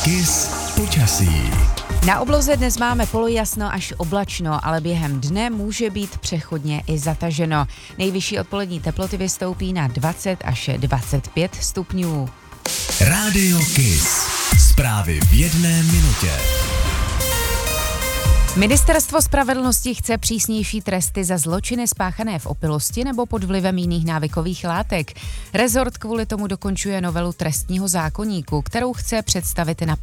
KIS počasí. Na obloze dnes máme polojasno až oblačno, ale během dne může být přechodně i zataženo. Nejvyšší odpolední teploty vystoupí na 20 až 25 stupňů. Rádio KIS. Zprávy v 1 minutě. Ministerstvo spravedlnosti chce přísnější tresty za zločiny spáchané v opilosti nebo pod vlivem jiných návykových látek. Rezort kvůli tomu dokončuje novelu trestního zákoníku, kterou chce představit na